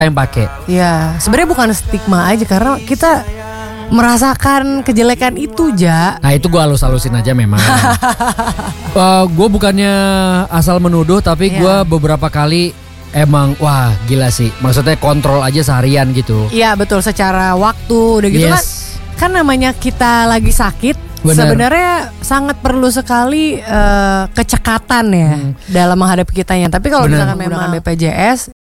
yang pakai. Iya, sebenarnya bukan stigma aja karena kita merasakan kejelekan itu, Ja. Nah itu gue halus-halusin aja memang. Gue bukannya asal menuduh, tapi gue beberapa kali emang wah gila sih. Maksudnya kontrol aja seharian gitu. Iya betul, secara waktu udah gitu kan namanya kita lagi sakit. Sebenarnya sangat perlu sekali kecekatan ya dalam menghadapi kitanya. Tapi kalau misalkan memang BPJS